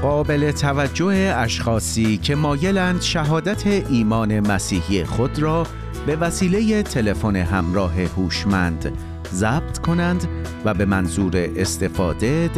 قابل توجه اشخاصی که مایلند شهادت ایمان مسیحی خود را به وسیله تلفن همراه هوشمند ضبط کنند و به منظور استفاده